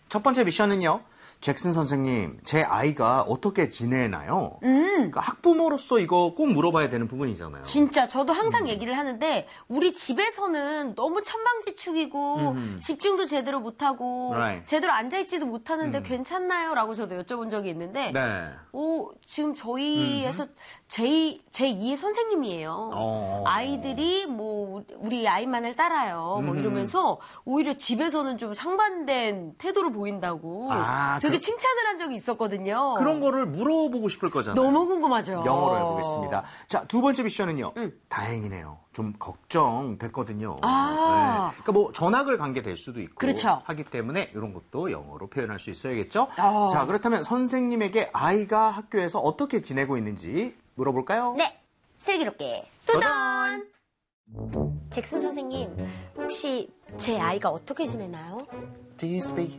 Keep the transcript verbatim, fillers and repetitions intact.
첫 번째 미션은요. 잭슨 선생님, 제 아이가 어떻게 지내나요? 음. 그러니까 학부모로서 이거 꼭 물어봐야 되는 부분이잖아요. 진짜 저도 항상 음. 얘기를 하는데 우리 집에서는 너무 천방지축이고 음. 집중도 제대로 못하고 Right. 제대로 앉아있지도 못하는데 음. 괜찮나요? 라고 저도 여쭤본 적이 있는데 네. 오, 지금 저희에서 제이, 제이의 선생님이에요. 어. 아이들이 뭐 우리 아이만을 따라요. 뭐 음. 이러면서 오히려 집에서는 좀 상반된 태도를 보인다고 아, 되게 그, 칭찬을 한 적이 있었거든요. 그런 거를 물어보고 싶을 거잖아요. 너무 궁금하죠. 영어로 해보겠습니다. 자, 두 번째 미션은요. 음. 다행이네요. 좀 걱정됐거든요. 아. 네. 그러니까 뭐 전학을 간 게 될 수도 있고 그렇죠. 하기 때문에 이런 것도 영어로 표현할 수 있어야겠죠. 아. 자, 그렇다면 선생님에게 아이가 학교에서 어떻게 지내고 있는지 물어볼까요? 네, 슬기롭게 도전! 잭슨 선생님, 혹시 제 아이가 어떻게 지내나요? Do you speak